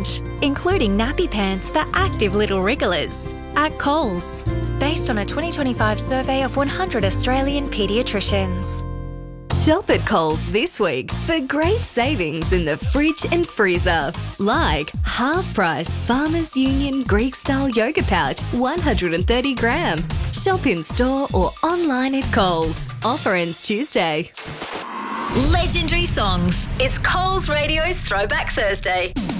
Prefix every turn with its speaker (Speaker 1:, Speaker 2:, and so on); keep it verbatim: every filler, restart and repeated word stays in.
Speaker 1: range, including nappy pants for active little wrigglers. At Coles, based on a twenty twenty-five survey of one hundred Australian paediatricians. Shop at Coles this week for great savings in the fridge and freezer. Like half-price Farmers Union Greek-style yogurt pouch, one hundred thirty gram. Shop in store or online at Coles. Offer ends Tuesday.
Speaker 2: Legendary songs. It's Coles Radio's Throwback Thursday.